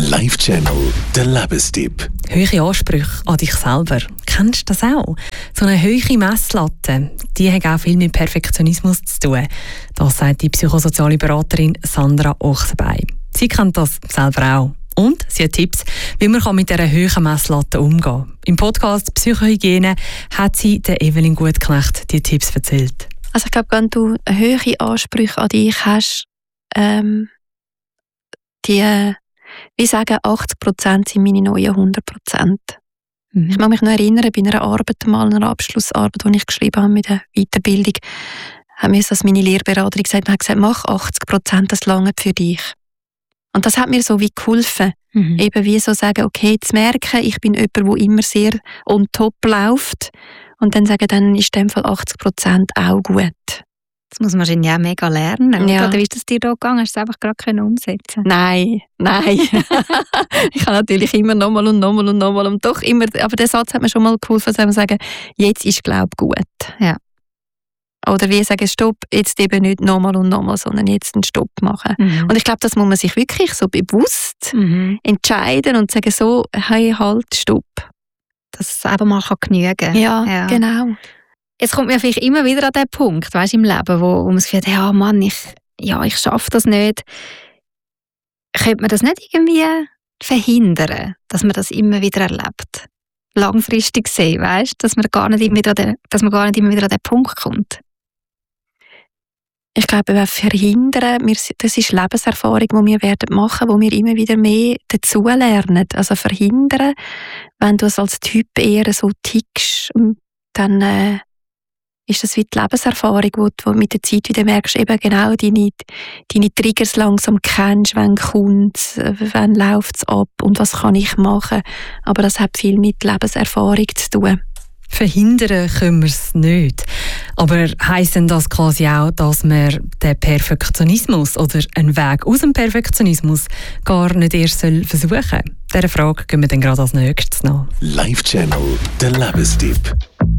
Live Channel, der Lebenstipp. Hohe Ansprüche an dich selber. Kennst du das auch? So eine hohe Messlatte, die hat auch viel mit Perfektionismus zu tun. Das sagt die psychosoziale Beraterin Sandra Ochsenbein. Sie kennt das selber auch. Und sie hat Tipps, wie man mit dieser hohen Messlatte umgehen kann. Im Podcast «Psychohygiene» hat sie der Evelyn Gutknecht die Tipps erzählt. Also ich glaube, wenn du hohe Ansprüche an dich hast, wie sagen, 80% sind meine neuen 100%. Ich kann mich noch erinnern, bei einer Arbeit, mal einer Abschlussarbeit, die ich geschrieben habe mit der Weiterbildung, hat mir das meine Lehrberaterin gesagt, und hat gesagt, mach 80%, das lange für dich. Und das hat mir so wie geholfen. Eben wie so sagen, okay, zu merken, ich bin jemand, der immer sehr on top läuft. Und dann sagen, dann ist in dem Fall 80% auch gut. Das muss man wahrscheinlich auch mega lernen. Ja. Oder wie ist das dir da gegangen? Hast du es einfach gerade umsetzen? Nein. Ich habe natürlich immer nochmal und doch immer, aber der Satz hat mir schon mal geholfen, dass wir sagen, jetzt ist glaube ich gut. Ja. Oder wie sagen, stopp, jetzt eben nicht nochmal und nochmal, sondern jetzt einen Stopp machen. Und ich glaube, das muss man sich wirklich so bewusst entscheiden und sagen so, hey, halt, stopp. Dass es eben mal genügen kann. Ja, genau. Jetzt kommt mir vielleicht immer wieder an den Punkt, weißt, im Leben, wo man das Gefühl hat, ja Mann, ich schaffe das nicht. Könnte man das nicht irgendwie verhindern, dass man das immer wieder erlebt? Langfristig gesehen, weißt, dass man gar nicht immer wieder an den Punkt kommt. Ich glaube, verhindern, das ist Lebenserfahrung, die wir machen werden, wo wir immer wieder mehr dazulernen. Also verhindern, wenn du als Typ eher so tickst, dann ist das wie die Lebenserfahrung, wo du mit der Zeit wieder merkst, eben genau deine Triggers langsam kennst, wann kommt es, wann läuft es ab und was kann ich machen. Aber das hat viel mit Lebenserfahrung zu tun. Verhindern können wir es nicht. Aber heisst denn das quasi auch, dass wir den Perfektionismus oder einen Weg aus dem Perfektionismus gar nicht erst versuchen sollen? Dieser Frage gehen wir dann gerade als nächstes nach. Live Channel, der Lebenstipp.